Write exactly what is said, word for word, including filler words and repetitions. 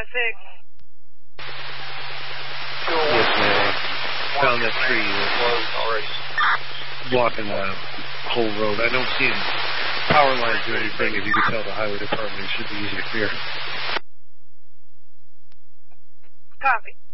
six. Yes, ma'am. Found that tree closed already. Blocking the whole road. I don't see any power lines or anything. As you can tell, the highway department should be easy to clear. Copy.